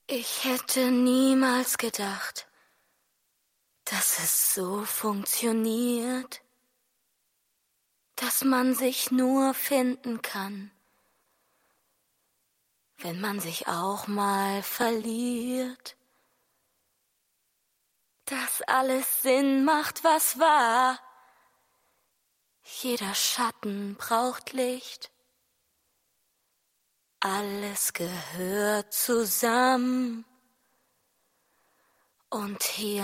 Ich hätte niemals gedacht, dass es so funktioniert, dass man sich nur finden kann, wenn man sich auch mal verliert, dass alles Sinn macht, was war. Jeder Schatten braucht Licht, alles gehört zusammen und hier